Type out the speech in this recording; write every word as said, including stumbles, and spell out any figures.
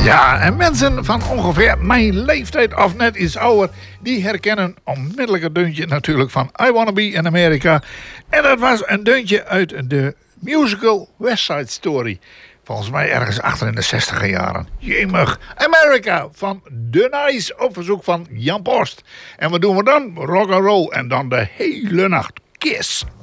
Ja, en mensen van ongeveer mijn leeftijd of net iets ouder, die herkennen onmiddellijk het deuntje natuurlijk van I Wanna Be in America. En dat was een deuntje uit de musical West Side Story. Volgens mij ergens achter in de zestiger jaren. Jemig. America van The Nice op verzoek van Jan Post. En wat doen we dan? Rock and roll en dan de hele nacht Kiss.